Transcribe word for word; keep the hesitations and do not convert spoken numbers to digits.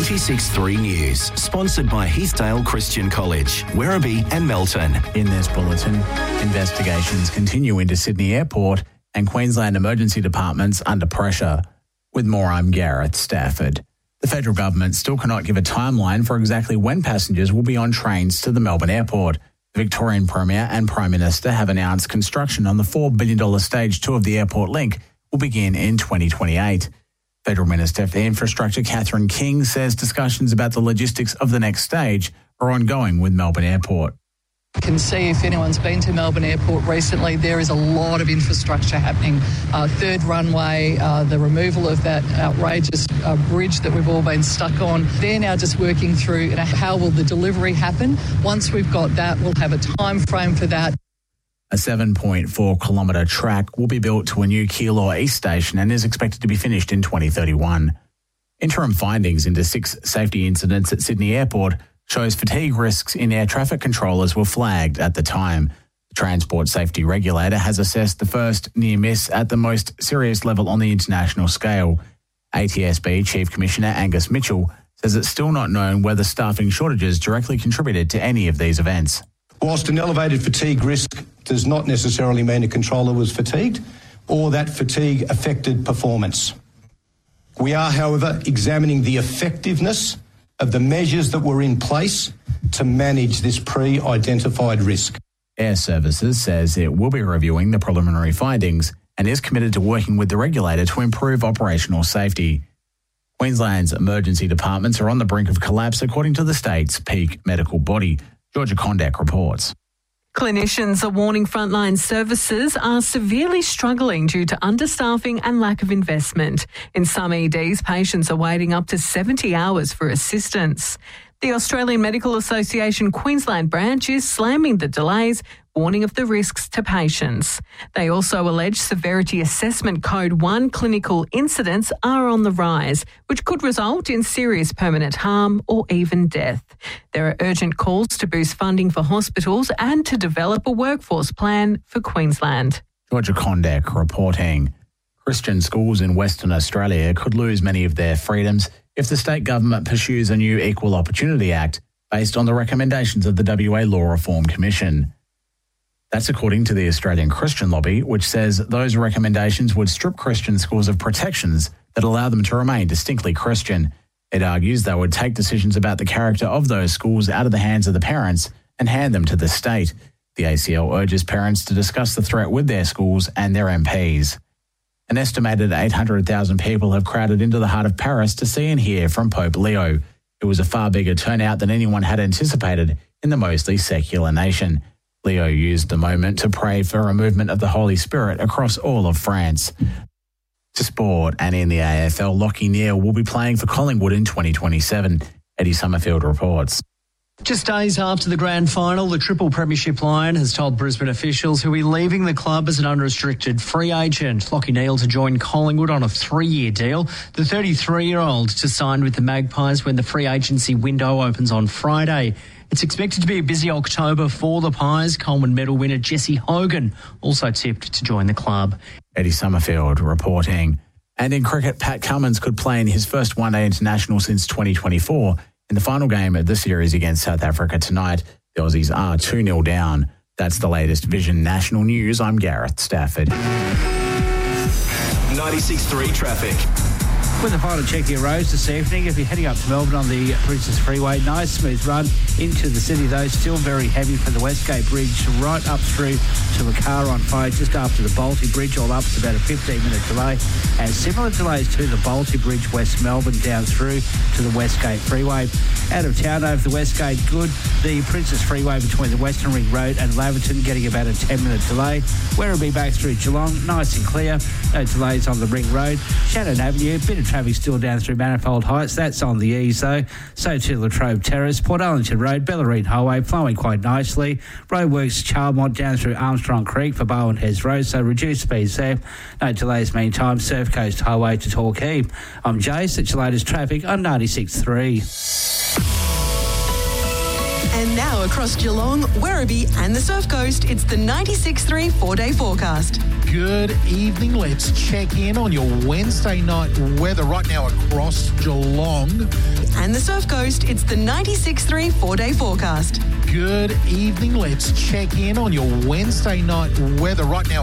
ninety-six point three News, sponsored by Heathdale Christian College, Werribee and Melton. In this bulletin, investigations continue into Sydney Airport and Queensland emergency departments under pressure. With more, I'm Gareth Stafford. The federal government still cannot give a timeline for exactly when passengers will be on trains to the Melbourne airport. The Victorian Premier and Prime Minister have announced construction on the four billion dollars Stage two of the airport link will begin in twenty twenty-eight. Federal Minister for Infrastructure Catherine King says discussions about the logistics of the next stage are ongoing with Melbourne Airport. You can see, if anyone's been to Melbourne Airport recently, there is a lot of infrastructure happening. Uh, third runway, uh, the removal of that outrageous uh, bridge that we've all been stuck on. They're now just working through, you know, how will the delivery happen. Once we've got that, we'll have a time frame for that. A seven point four kilometre track will be built to a new Keilor East station and is expected to be finished in twenty thirty-one. Interim findings into six safety incidents at Sydney Airport shows fatigue risks in air traffic controllers were flagged at the time. The Transport Safety Regulator has assessed the first near miss at the most serious level on the international scale. A T S B Chief Commissioner Angus Mitchell says it's still not known whether staffing shortages directly contributed to any of these events. Whilst an elevated fatigue risk does not necessarily mean a controller was fatigued or that fatigue affected performance. We are, however, examining the effectiveness of the measures that were in place to manage this pre-identified risk. Air Services says it will be reviewing the preliminary findings and is committed to working with the regulator to improve operational safety. Queensland's emergency departments are on the brink of collapse, according to the state's peak medical body. Georgia Condek reports. Clinicians are warning frontline services are severely struggling due to understaffing and lack of investment. In some E Ds, patients are waiting up to seventy hours for assistance. The Australian Medical Association Queensland branch is slamming the delays, warning of the risks to patients. They also allege Severity Assessment Code one clinical incidents are on the rise, which could result in serious permanent harm or even death. There are urgent calls to boost funding for hospitals and to develop a workforce plan for Queensland. Georgia Condek reporting. Christian schools in Western Australia could lose many of their freedoms if the state government pursues a new Equal Opportunity Act based on the recommendations of the W A Law Reform Commission. That's according to the Australian Christian Lobby, which says those recommendations would strip Christian schools of protections that allow them to remain distinctly Christian. It argues they would take decisions about the character of those schools out of the hands of the parents and hand them to the state. The A C L urges parents to discuss the threat with their schools and their M Ps. An estimated eight hundred thousand people have crowded into the heart of Paris to see and hear from Pope Leo. It was a far bigger turnout than anyone had anticipated in the mostly secular nation. Leo used the moment to pray for a movement of the Holy Spirit across all of France. To sport, and in the A F L, Lachie Neale will be playing for Collingwood in twenty twenty-seven. Eddie Summerfield reports. Just days after the grand final, the Triple Premiership Lion has told Brisbane officials he'll be leaving the club as an unrestricted free agent. Lachie Neale to join Collingwood on a three-year deal. The thirty-three-year-old to sign with the Magpies when the free agency window opens on Friday. It's expected to be a busy October for the Pies. Coleman medal winner Jesse Hogan also tipped to join the club. Eddie Summerfield reporting. And in cricket, Pat Cummins could play in his first one-day international since twenty twenty-four. In the final game of the series against South Africa tonight, the Aussies are two nil down. That's the latest Vision National News. I'm Gareth Stafford. ninety-six point three traffic. With the final check of your roads this evening, if you're heading up to Melbourne on the Princess Freeway, nice smooth run into the city though, still very heavy for the Westgate Bridge right up through to the car on fire just after the Balti Bridge, all up. It's about a fifteen minute delay, and similar delays to the Balti Bridge West Melbourne down through to the Westgate Freeway. Out of town over the Westgate, good. The Princess Freeway between the Western Ring Road and Laverton getting about a ten minute delay. Werribee back through Geelong, nice and clear. No delays on the Ring Road. Shannon Avenue, bit of traffic still down through Manifold Heights. That's on the ease though. So to Latrobe Terrace, Port Arlington Road, Bellarine Highway flowing quite nicely. Roadworks Charlemont down through Armstrong Creek for Bowen Heads Road, so reduced speeds there. No delays meantime. Surf Coast Highway to Torquay. I'm Jace. It's your latest traffic on ninety-six point three. And now across Geelong, Werribee and the Surf Coast, it's the ninety-six point three four-day forecast. Good evening. Let's check in on your Wednesday night weather right now across Geelong. And the Surf Coast, it's the ninety-six point three four-day forecast. Good evening. Let's check in on your Wednesday night weather right now